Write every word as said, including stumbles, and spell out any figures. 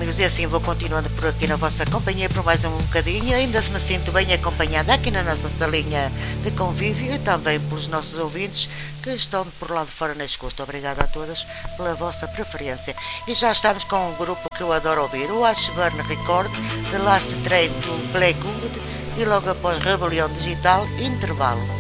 amigos, e assim vou continuando por aqui na vossa companhia por mais um bocadinho. Ainda se me sinto bem acompanhada aqui na nossa salinha de convívio e também pelos nossos ouvintes que estão por lá de fora na escuta. Obrigada a todas pela vossa preferência. E já estamos com um grupo que eu adoro ouvir, o Ashburn Record, The Last Train to Blackwood, e logo após Rebelião Digital, Intervalo.